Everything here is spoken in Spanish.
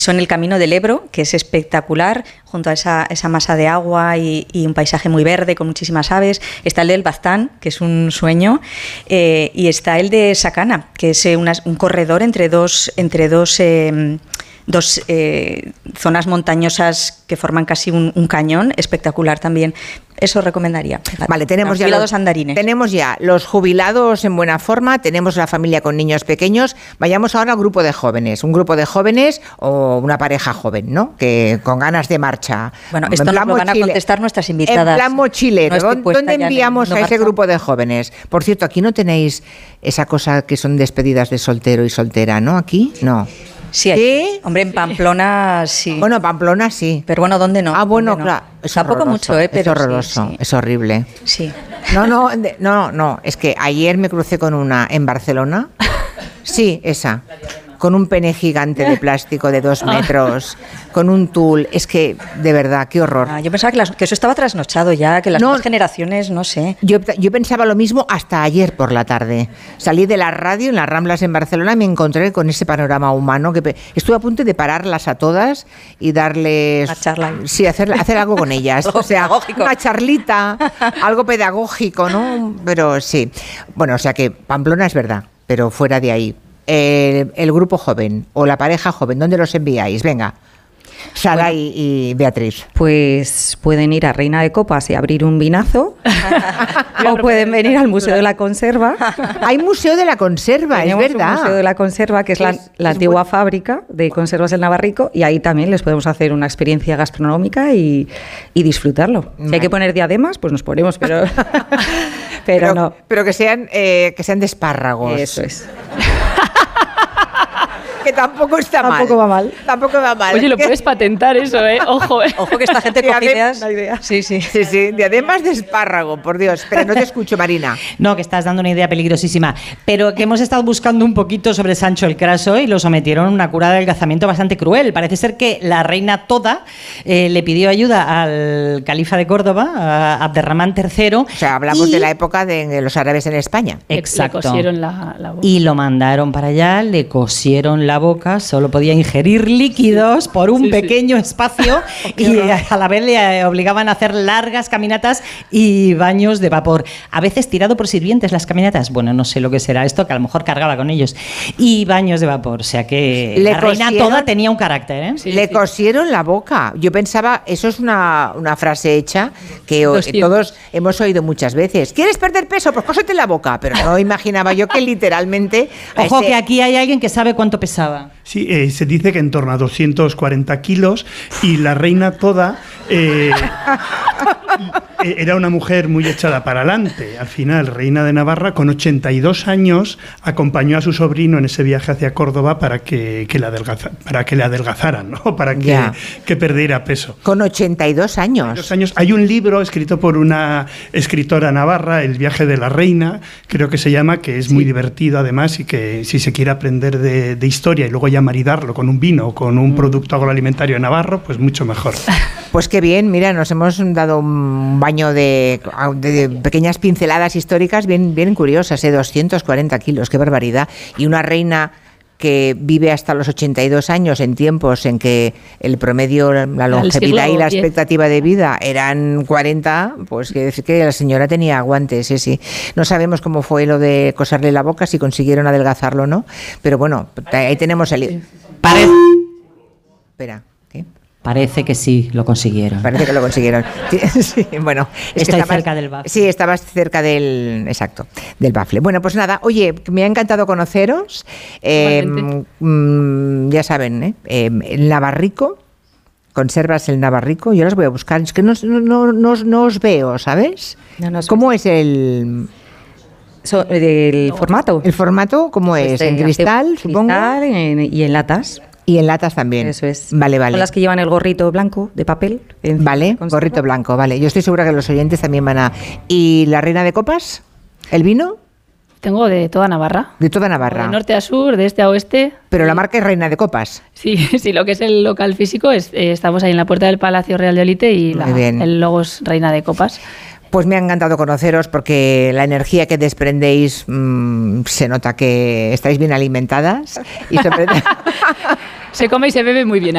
Son el Camino del Ebro, que es espectacular, junto a esa masa de agua y un paisaje muy verde con muchísimas aves. Está el del Baztán, que es un sueño, y está el de Sacana, que es un corredor entre dos zonas montañosas que forman casi un cañón, espectacular también. Eso recomendaría. Vale, tenemos ya los andarines. Tenemos ya los jubilados en buena forma, tenemos la familia con niños pequeños. Vayamos ahora al grupo de jóvenes. Un grupo de jóvenes o una pareja joven, ¿no? Que con ganas de marcha. Bueno, esto nos lo van a contestar nuestras invitadas. En plan mochilero. ¿Dónde enviamos a ese grupo de jóvenes? Por cierto, aquí no tenéis esa cosa que son despedidas de soltero y soltera, ¿no? ¿Aquí? No. Sí, ¿sí? Hombre, en Pamplona sí. Bueno, Pamplona sí. Pero bueno, ¿dónde no? Ah, bueno, no? Claro. Es tampoco horroroso, mucho, pero es horroroso, sí. Es horrible. Sí. No, es que ayer me crucé con una en Barcelona. Sí, esa. Con un pene gigante de plástico de 2 metros, con un tul. Es que, de verdad, qué horror. Yo pensaba que eso estaba trasnochado ya, que las nuevas generaciones, no sé. Yo pensaba lo mismo hasta ayer por la tarde. Salí de la radio en las Ramblas en Barcelona y me encontré con ese panorama humano que estuve a punto de pararlas a todas y darles... Una charla. Sí, hacer algo con ellas. Algo pedagógico. Una charlita, algo pedagógico, ¿no? Pero sí. Bueno, o sea que Pamplona es verdad, pero fuera de ahí. El grupo joven o la pareja joven, ¿dónde los enviáis? Venga, Sara, bueno, y Beatriz. Pues pueden ir a Reina de Copas y abrir un vinazo o pueden venir al Museo de la Conserva. Hay Museo de la Conserva, tenemos es verdad. Un Museo de la Conserva, que es la antigua fábrica de conservas del Navarrico, y ahí también les podemos hacer una experiencia gastronómica y disfrutarlo. Si hay que poner diademas, pues nos ponemos, pero no. Pero que sean de espárragos. Eso es. Que tampoco está mal. Tampoco va mal. Tampoco va mal. Oye, lo puedes patentar eso, ¿eh? Ojo, ¿eh? Ojo que esta gente coge ideas. Sí, diademas de espárrago, por Dios. Pero no te escucho, Marina. No, que estás dando una idea peligrosísima. Pero que hemos estado buscando un poquito sobre Sancho el Craso y lo sometieron a una cura de adelgazamiento bastante cruel. Parece ser que la reina Toda le pidió ayuda al califa de Córdoba, a Abderramán III. O sea, hablamos de la época de los árabes en España. Exacto. Le cosieron la boca. Y lo mandaron para allá, le cosieron la boca, solo podía ingerir líquidos por un pequeño espacio y a la vez le obligaban a hacer largas caminatas y baños de vapor. A veces tirado por sirvientes las caminatas. Bueno, no sé lo que será esto, que a lo mejor cargaba con ellos. Y baños de vapor, o sea que la reina Toda tenía un carácter, ¿eh? Le cosieron la boca. Yo pensaba, eso es una frase hecha que todos hemos oído muchas veces. ¿Quieres perder peso? Pues cósete la boca. Pero no imaginaba yo que literalmente... Ojo, que aquí hay alguien que sabe cuánto pesaba. Sí, se dice que en torno a 240 kilos, y la reina Toda era una mujer muy echada para adelante. Al final, reina de Navarra, con 82 años, acompañó a su sobrino en ese viaje hacia Córdoba para que le adelgazaran, ¿no? Para que perdiera peso. Con 82 años. Hay un libro escrito por una escritora navarra, El viaje de la reina, creo que se llama, que es muy divertido además, y que si se quiere aprender de historia y luego ya maridarlo con un vino o con un producto agroalimentario navarro, pues mucho mejor. Pues qué bien, mira, nos hemos dado un baño de pequeñas pinceladas históricas bien curiosas, 240 kilos, qué barbaridad. Y una reina que vive hasta los 82 años en tiempos en que el promedio, la longevidad y la expectativa de vida eran 40, pues quiere decir que la señora tenía aguantes, sí. No sabemos cómo fue lo de coserle la boca, si consiguieron adelgazarlo o no, pero bueno, ahí tenemos el... Espera, ¿qué? Parece que sí, lo consiguieron. Parece que lo consiguieron. Sí, bueno, estoy cerca del bafle. Sí, estabas cerca del bafle. Bueno, pues nada, oye, me ha encantado conoceros. Ya saben, el Navarrico, conservas el Navarrico, yo las voy a buscar. Es que no os veo, ¿sabes? ¿Cómo es el formato? ¿El formato cómo es? ¿En cristal, supongo? Y en latas. Y en latas también. Eso es. Vale. Son las que llevan el gorrito blanco de papel. Vale, gorrito blanco, vale. Yo estoy segura que los oyentes también van a... ¿Y la reina de copas? ¿El vino? Tengo de toda Navarra. De toda Navarra. De norte a sur, de este a oeste. Pero la marca es Reina de Copas. Sí, lo que es el local físico, estamos ahí en la puerta del Palacio Real de Olite y el logo es Reina de Copas. Pues me ha encantado conoceros porque la energía que desprendéis se nota que estáis bien alimentadas. Y se come y se bebe muy bien.